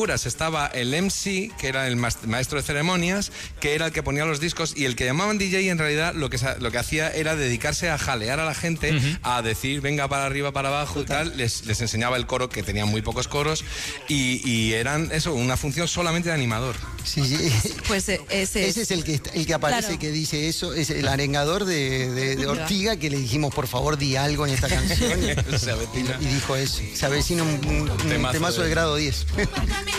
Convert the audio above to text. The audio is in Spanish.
Estaba el MC, que era el maestro de ceremonias, que era el que ponía los discos, y el que llamaban DJ en realidad lo que hacía era dedicarse a jalear a la gente, a decir venga para arriba, para abajo y tal. Les enseñaba el coro, que tenían muy pocos coros, y eran eso, una función solamente de animador. Sí. Pues ese es el que aparece, claro, que dice eso, es el arengador de Ortiga, que le dijimos por favor di algo en esta canción. y dijo eso. Se avecina un temazo de grado 10.